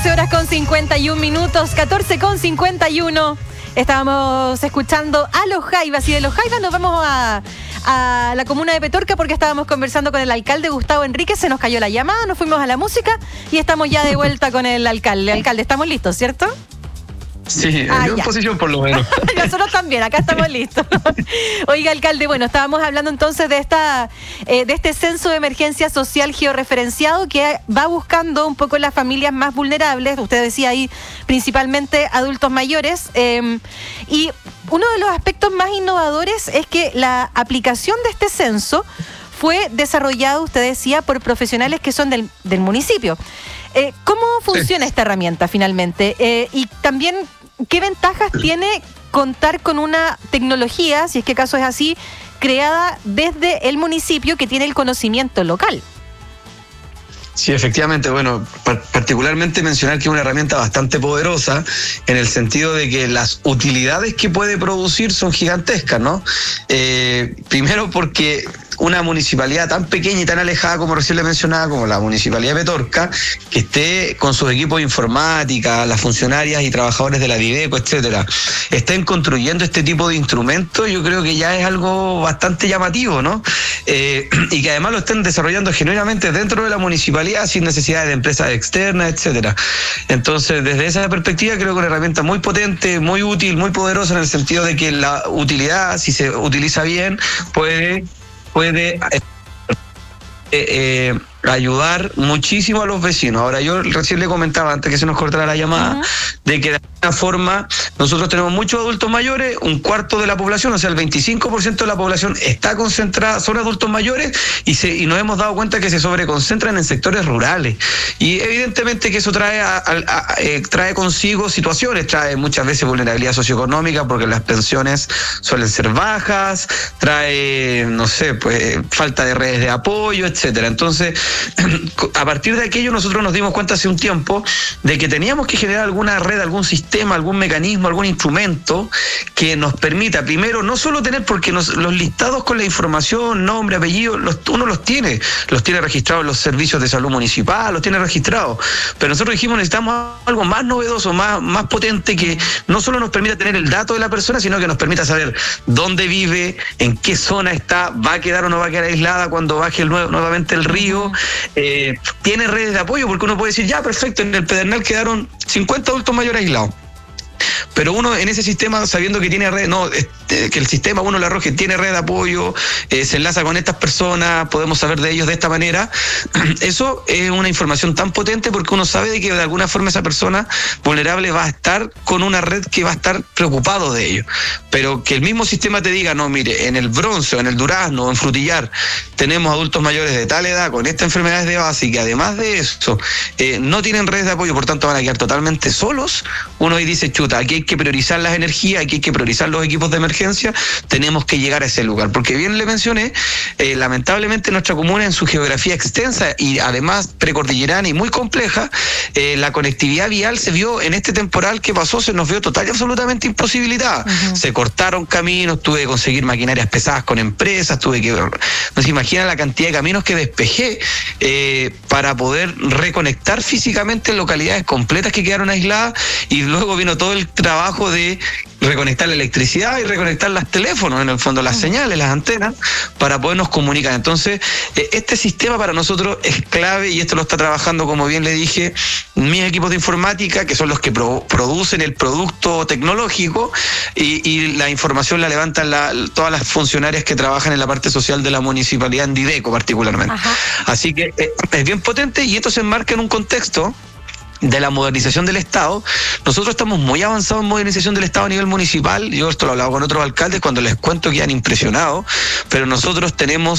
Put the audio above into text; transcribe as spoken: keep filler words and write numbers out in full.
catorce horas con cincuenta y un minutos, catorce con cincuenta y uno. Estábamos escuchando a los Jaivas y de los Jaivas nos vamos a, a la comuna de Petorca porque estábamos conversando con el alcalde Gustavo Enríquez, se nos cayó la llamada, nos fuimos a la música y estamos ya de vuelta con el alcalde. Alcalde, ¿estamos listos, cierto? Sí, ah, yo en posición por lo menos. Nosotros también, acá estamos listos. Oiga, alcalde, bueno, estábamos hablando entonces de esta eh, de este censo de emergencia social georreferenciado que va buscando un poco las familias más vulnerables, usted decía ahí principalmente adultos mayores, eh, y uno de los aspectos más innovadores es que la aplicación de este censo fue desarrollado, usted decía, por profesionales que son del, del municipio. Eh, ¿Cómo funciona sí. esta herramienta finalmente? Eh, y también, ¿qué ventajas tiene contar con una tecnología, si es que caso es así, creada desde el municipio que tiene el conocimiento local? Sí, efectivamente, bueno, particularmente mencionar que es una herramienta bastante poderosa en el sentido de que las utilidades que puede producir son gigantescas, ¿no? Eh, primero porque una municipalidad tan pequeña y tan alejada como recién le mencionaba, como la municipalidad de Petorca, que esté con sus equipos de informática, las funcionarias y trabajadores de la Videco, etcétera, estén construyendo este tipo de instrumentos, yo creo que ya es algo bastante llamativo, ¿no? Eh, y que además lo estén desarrollando genuinamente dentro de la municipalidad sin necesidad de empresas externas, etcétera. Entonces, desde esa perspectiva creo que es una herramienta muy potente, muy útil, muy poderosa en el sentido de que la utilidad, si se utiliza bien, puede puede eh, eh, ayudar muchísimo a los vecinos. Ahora, yo recién le comentaba, antes que se nos cortara la llamada, uh-huh. de que de alguna forma nosotros tenemos muchos adultos mayores, un cuarto de la población, o sea, el veinticinco por ciento de la población está concentrada, son adultos mayores, y, se, y nos hemos dado cuenta que se sobreconcentran en sectores rurales. Y evidentemente que eso trae, a, a, a, eh, trae consigo situaciones, trae muchas veces vulnerabilidad socioeconómica, porque las pensiones suelen ser bajas, trae, no sé, pues falta de redes de apoyo, etcétera. Entonces, a partir de aquello nosotros nos dimos cuenta hace un tiempo de que teníamos que generar alguna red, algún sistema, algún mecanismo, algún instrumento que nos permita, primero, no solo tener, porque nos, los listados con la información, nombre, apellido, los, uno los tiene, los tiene registrados en los servicios de salud municipal, los tiene registrados, pero nosotros dijimos necesitamos algo más novedoso, más, más potente, que no solo nos permita tener el dato de la persona, sino que nos permita saber dónde vive, en qué zona está, va a quedar o no va a quedar aislada cuando baje el nuevo, nuevamente el río. Eh, tiene redes de apoyo, porque uno puede decir, ya, perfecto, en el Pedernal quedaron cincuenta adultos mayores aislados. Pero uno en ese sistema, sabiendo que tiene red, no, este, que el sistema uno le arroje, tiene red de apoyo, eh, se enlaza con estas personas, podemos saber de ellos de esta manera. Eso es una información tan potente porque uno sabe de que de alguna forma esa persona vulnerable va a estar con una red que va a estar preocupado de ellos. Pero que el mismo sistema te diga, no, mire, en el Bronce, en el Durazno, en Frutillar, tenemos adultos mayores de tal edad con estas enfermedades de base y que además de eso eh, no tienen redes de apoyo, por tanto van a quedar totalmente solos. Uno ahí dice, chuta, aquí hay que priorizar las energías, aquí hay que priorizar los equipos de emergencia, tenemos que llegar a ese lugar, porque bien le mencioné, eh, lamentablemente nuestra comuna en su geografía extensa y además precordillerana y muy compleja, eh, la conectividad vial se vio en este temporal que pasó, se nos vio total y absolutamente imposibilitada. Uh-huh. Se cortaron caminos, tuve que conseguir maquinarias pesadas con empresas, tuve que, no se imagina la cantidad de caminos que despejé eh, para poder reconectar físicamente localidades completas que quedaron aisladas, y luego vino todo el trabajo de reconectar la electricidad y reconectar los teléfonos, en el fondo las señales, las antenas, para podernos comunicar. Entonces, este sistema para nosotros es clave, y esto lo está trabajando, como bien le dije, mis equipos de informática, que son los que pro, producen el producto tecnológico, y, y la información la levantan la, todas las funcionarias que trabajan en la parte social de la municipalidad, en Videco particularmente. Ajá. Así que eh, es bien potente, y esto se enmarca en un contexto de la modernización del Estado. Nosotros estamos muy avanzados en modernización del Estado a nivel municipal. Yo esto lo he hablado con otros alcaldes, cuando les cuento que han impresionado, pero nosotros tenemos